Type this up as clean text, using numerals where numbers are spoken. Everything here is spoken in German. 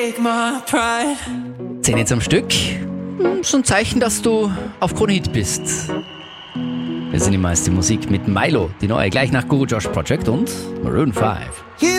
10 jetzt am Stück. So ein Zeichen, dass du auf Krone-Hit bist. Wir sind die meiste Musik mit Milo, die neue, gleich nach Guru Josh Project und Maroon 5.